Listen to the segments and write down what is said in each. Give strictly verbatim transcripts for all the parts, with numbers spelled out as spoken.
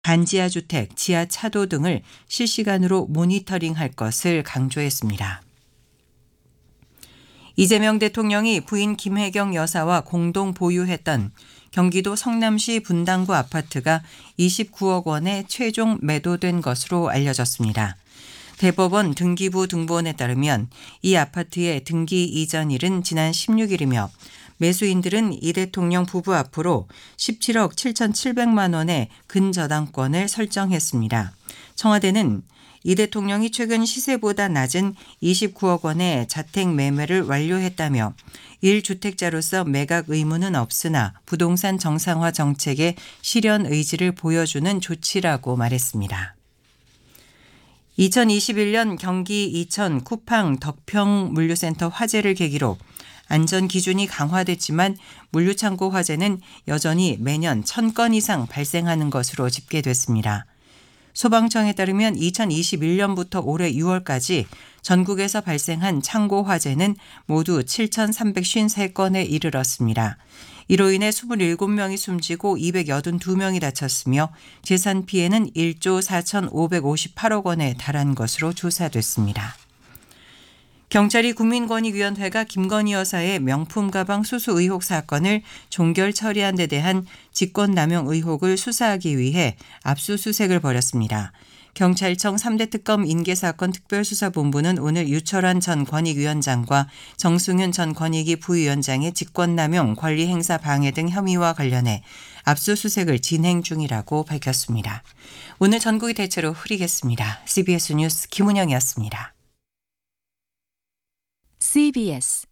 반지하 주택, 지하 차도 등을 실시간으로 모니터링할 것을 강조했습니다. 이재명 대통령이 부인 김혜경 여사와 공동 보유했던 경기도 성남시 분당구 아파트가 이십구억 원에 최종 매도된 것으로 알려졌습니다. 대법원 등기부 등본에 따르면 이 아파트의 등기 이전일은 지난 십육일이며 매수인들은 이 대통령 부부 앞으로 십칠억 칠천칠백만 원의 근저당권을 설정했습니다. 청와대는 이 대통령이 최근 시세보다 낮은 이십구억 원의 자택 매매를 완료했다며 일 주택자로서 매각 의무는 없으나 부동산 정상화 정책의 실현 의지를 보여주는 조치라고 말했습니다. 이천이십일 년 경기 이천 쿠팡 덕평 물류센터 화재를 계기로 안전 기준이 강화됐지만 물류창고 화재는 여전히 매년 천 건 이상 발생하는 것으로 집계됐습니다. 소방청에 따르면 이천이십일 년부터 올해 유월까지 전국에서 발생한 창고 화재는 모두 칠천삼백오십삼 건에 이르렀습니다. 이로 인해 이십칠 명이 숨지고 이백팔십이 명이 다쳤으며 재산 피해는 일조 사천오백오십팔억 원에 달한 것으로 조사됐습니다. 경찰이 국민권익위원회가 김건희 여사의 명품 가방 수수 의혹 사건을 종결 처리한 데 대한 직권남용 의혹을 수사하기 위해 압수수색을 벌였습니다. 경찰청 삼 대 특검 인계사건 특별수사본부는 오늘 유철환 전 권익위원장과 정승윤 전 권익위 부위원장의 직권남용, 권리행사 방해 등 혐의와 관련해 압수수색을 진행 중이라고 밝혔습니다. 오늘 전국이 대체로 흐리겠습니다. 씨비에스 뉴스 김은영이었습니다. 씨비에스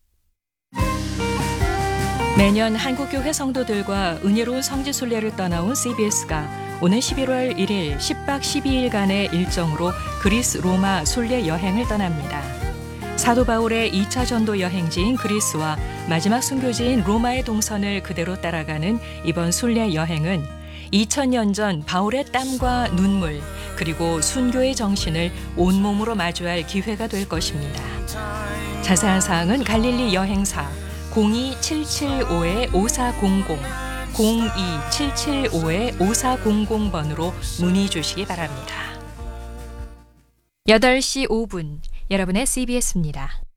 매년 한국교회 성도들과 은혜로운 성지순례를 떠나온 씨비에스가 오는 십일월 일일 십 박 십이 일간의 일정으로 그리스 로마 순례 여행을 떠납니다. 사도 바울의 이 차 전도 여행지인 그리스와 마지막 순교지인 로마의 동선을 그대로 따라가는 이번 순례 여행은 이천 년 전 바울의 땀과 눈물 그리고 순교의 정신을 온몸으로 마주할 기회가 될 것입니다. 자세한 사항은 갈릴리 여행사 공이 칠칠오 오사공공 공이 칠칠오 오사공공 번으로 문의 주시기 바랍니다. 여덟 시 오 분 여러분의 씨비에스입니다.